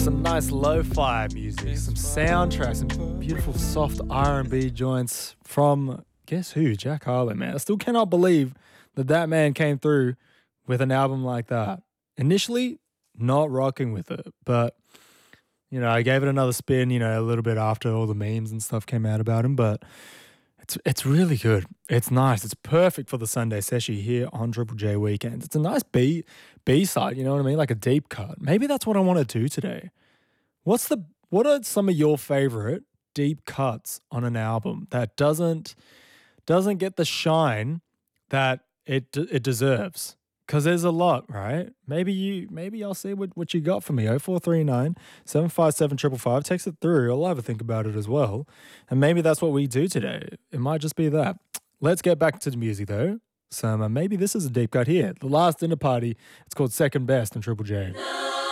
some nice lo-fi music, some soundtracks, some beautiful soft R&B joints from, guess who? Jack Harlow, man. I still cannot believe that man came through with an album like that. Initially, not rocking with it, but, I gave it another spin, a little bit after all the memes and stuff came out about him, but it's really good. It's nice. It's perfect for the Sunday session here on Triple J Weekends. It's a nice B-side, you know what I mean? Like a deep cut. Maybe that's what I want to do today. What are some of your favorite deep cuts on an album that doesn't get the shine that it deserves? Because there's a lot, right? Maybe I'll see what you got for me. 0439 757 555. Text it through. I'll have a think about it as well. And maybe that's what we do today. It might just be that. Let's get back to the music though. So maybe this is a deep cut here. The Last Dinner Party. It's called Second Best on Triple J.